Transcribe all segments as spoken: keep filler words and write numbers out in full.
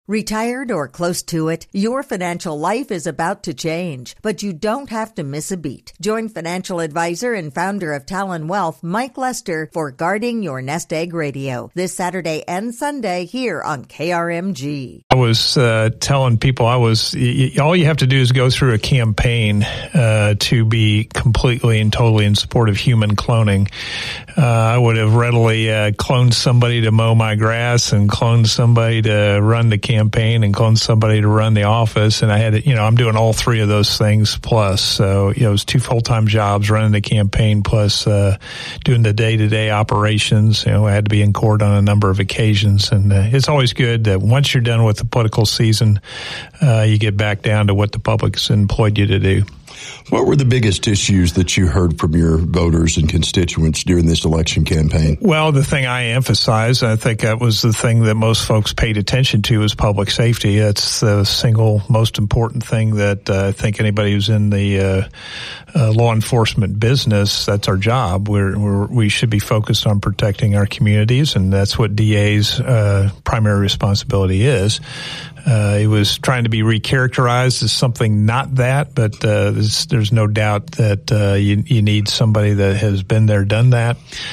Retired or close to it, your financial life is about to change, but you don't have to miss a beat. Join financial advisor and founder of Talon Wealth, Mike Lester, for Guarding Your Nest Egg Radio this Saturday and Sunday here on K R M G. I was uh, telling people I was y- all you have to do is go through a campaign uh, to be completely and totally in support of human cloning. Uh, I would have readily uh, cloned somebody to mow my grass and cloned somebody to run the campaign. campaign and clone somebody to run the office. And I had, you know, I'm doing all three of those things plus. So, you know, it was two full-time jobs, running the campaign plus, uh, doing the day-to-day operations. You know, I had to be in court on a number of occasions. And uh, it's always good that once you're done with the political season, uh, you get back down to what the public's employed you to do. What were the biggest issues that you heard from your voters and constituents during this election campaign? Well, the thing I emphasized, I think that was the thing that most folks paid attention to, was public safety. That's the single most important thing that uh, I think anybody who's in the uh, uh, law enforcement business, that's our job. We're, we're, we should be focused on protecting our communities, and that's what D A's uh, primary responsibility is. Uh, it was trying to be recharacterized as something not that, but uh, there's, there's no doubt that uh, you, you need somebody that has been there, done that.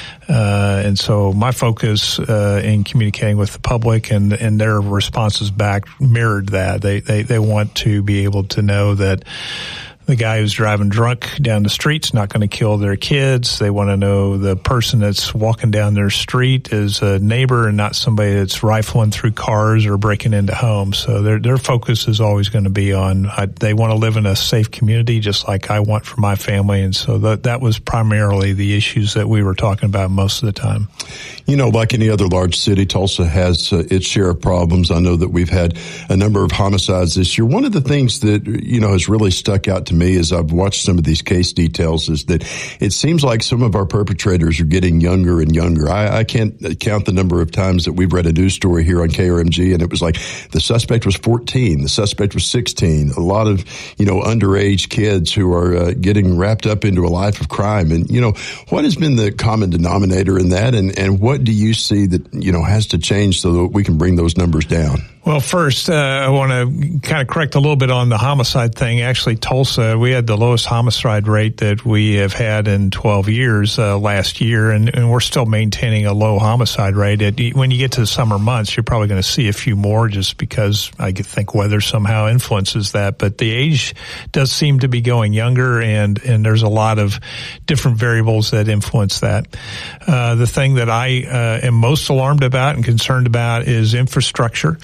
Uh, and so my focus uh, in communicating with the public and, and their responses back mirrored that. They, they, they want to be able to know that the guy who's driving drunk down the street's not going to kill their kids. They want to know the person that's walking down their street is a neighbor and not somebody that's rifling through cars or breaking into homes. So their their focus is always going to be on, uh, they want to live in a safe community just like I want for my family. And so that, that was primarily the issues that we were talking about most of the time. You know, like any other large city, Tulsa has uh, its share of problems. I know that we've had a number of homicides this year. One of the things that, you know, has really stuck out to me as I've watched some of these case details is that it seems like some of our perpetrators are getting younger and younger. I, I can't count the number of times that we've read a news story here on K R M G, and it was like the suspect was fourteen, the suspect was sixteen. A lot of, you know, underage kids who are uh, getting wrapped up into a life of crime. And, you know, what has been the common denominator in that, and, and what do you see that, you know, has to change so that we can bring those numbers down? Well, first, uh, I want to kind of correct a little bit on the homicide thing. Actually, Tulsa, we had the lowest homicide rate that we have had in twelve years uh, last year, and, and we're still maintaining a low homicide rate. It, when you get to the summer months, you're probably going to see a few more just because I think weather somehow influences that. But the age does seem to be going younger, and, and there's a lot of different variables that influence that. Uh, the thing that I uh, am most alarmed about and concerned about is infrastructure.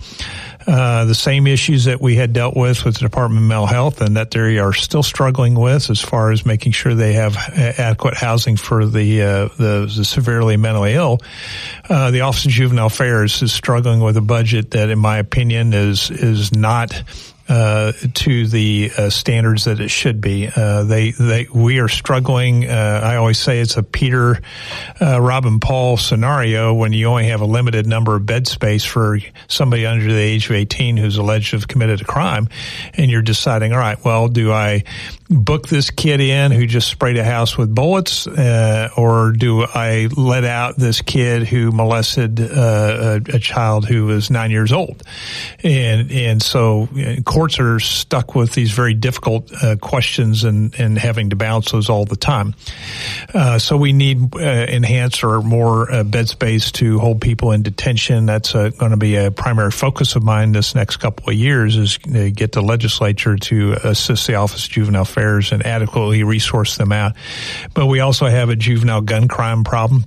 Uh, the same issues that we had dealt with with the Department of Mental Health and that they are still struggling with as far as making sure they have adequate housing for the, uh, the, the severely mentally ill. Uh, the Office of Juvenile Affairs is struggling with a budget that, in my opinion, is, is not Uh, to the uh, standards that it should be. Uh, they, they, we are struggling. Uh, I always say it's a Peter, uh, Robin Paul scenario when you only have a limited number of bed space for somebody under the age of eighteen who's alleged to have committed a crime. And you're deciding, all right, well, do I book this kid in who just sprayed a house with bullets, uh, or do I let out this kid who molested uh, a, a child who was nine years old? And, and so, uh, courts are stuck with these very difficult uh, questions and, and having to balance those all the time. Uh, so we need uh, enhanced or more uh, bed space to hold people in detention. That's uh, going to be a primary focus of mine this next couple of years, is to get the legislature to assist the Office of Juvenile Affairs and adequately resource them out. But we also have a juvenile gun crime problem.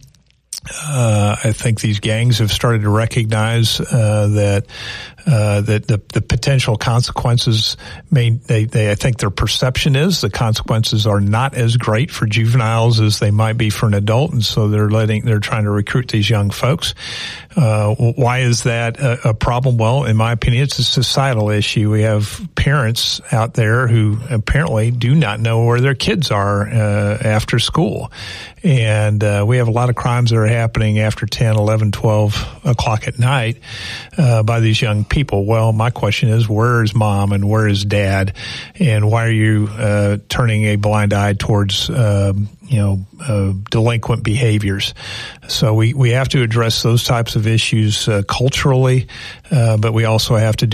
Uh, I think these gangs have started to recognize uh, that uh, that the, the potential consequences may, they, they, I think their perception is the consequences are not as great for juveniles as they might be for an adult. And so they're letting, they're trying to recruit these young folks. Uh, why is that a, a problem? Well, in my opinion, it's a societal issue. We have parents out there who apparently do not know where their kids are, uh, after school. And, uh, we have a lot of crimes that are happening after ten, eleven, twelve o'clock at night, uh, by these young people. Well, my question is, where is mom and where is dad? And why are you, uh, turning a blind eye towards, um, you know, uh, delinquent behaviors? So we, we have to address those types of issues, uh, culturally, uh, but we also have to do